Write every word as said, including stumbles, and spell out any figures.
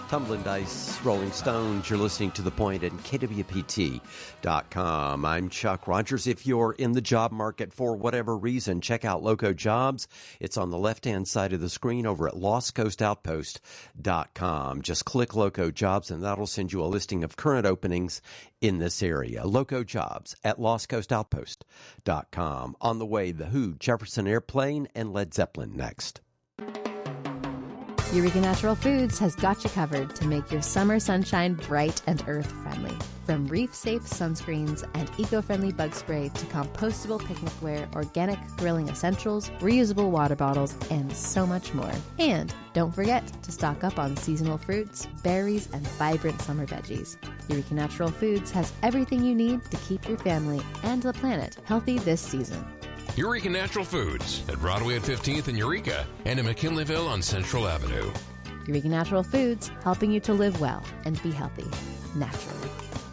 Tumbling Dice, Rolling Stones. You're listening to The Point at K W P T dot com. I'm Chuck Rogers. If you're in the job market for whatever reason, check out Loco Jobs. It's on the left-hand side of the screen over at Lost Coast Outpost dot com. Just click Loco Jobs and that'll send you a listing of current openings in this area. Loco Jobs at Lost Coast Outpost dot com. On the way, The Who, Jefferson Airplane, and Led Zeppelin next. Eureka Natural Foods has got you covered to make your summer sunshine bright and earth-friendly. From reef-safe sunscreens and eco-friendly bug spray to compostable picnicware, organic grilling essentials, reusable water bottles, and so much more. And don't forget to stock up on seasonal fruits, berries, and vibrant summer veggies. Eureka Natural Foods has everything you need to keep your family and the planet healthy this season. Eureka Natural Foods at Broadway at fifteenth in Eureka and in McKinleyville on Central Avenue. Eureka Natural Foods, helping you to live well and be healthy naturally.